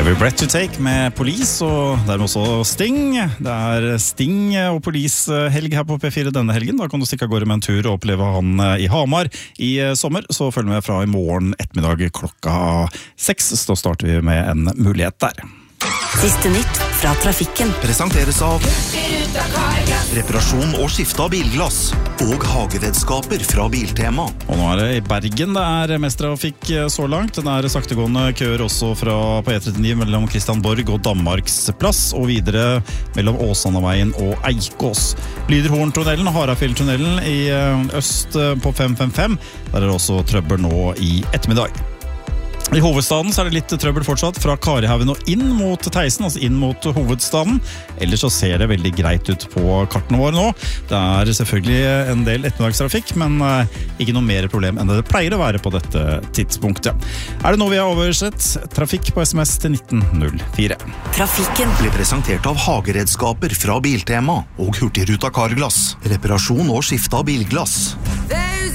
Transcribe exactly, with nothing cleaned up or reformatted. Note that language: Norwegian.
Every Breath You Take med Police, og dermed også Sting. Det er Sting og Police-helg her på P fire denne helgen. Da kan du stikke av gårde med en tur og oppleve han i Hamar i sommer. Så følg med fra i morgen ettermiddag klokka seks. Så starter vi med en mulighet der. Siste nytt fra trafikken. Presenteres av reparasjon og skifte av bilglass og hageredskaper fra Biltema. Og nå er det i Bergen det er mest trafikk så langt. Det er saktegående køer også fra på E trettini mellom Kristianborg og Danmarks plass, og videre mellom Åsandaveien og Eikås. Lyderhorntunnelen og Harafjelltunnelen i øst på fem fem fem. Der er det også trøbbel nå i ettermiddag. I hovedstaden så er det litt trøbbel fortsatt fra Karihaugen og inn mot Theisen, altså inn mot hovedstaden. Ellers så ser det veldig greit ut på kartene våre nå. Det er selvfølgelig en del ettermiddagstrafikk, men ikke noe mer problem enn det det pleier å være på dette tidspunktet. Er det nå vi har oversett? Trafikk på sms til nitten null fire. Trafikken Blir presentert av hageredskaper fra Biltema og Hurtigruta Carglass. Reparasjon og skifte av bilglass.